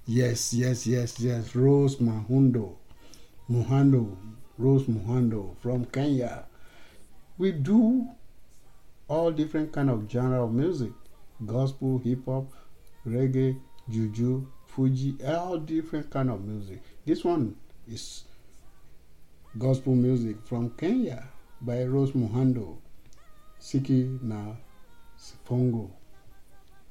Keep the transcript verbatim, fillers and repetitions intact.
Yes, yes, yes, yes. Rose Muhando, Muhando, Rose Muhando from Kenya. We do all different kind of genre of music: gospel, hip hop, reggae, juju, fuji, all different kind of music. This one is gospel music from Kenya by Rose Muhando, Siki na Sifongo.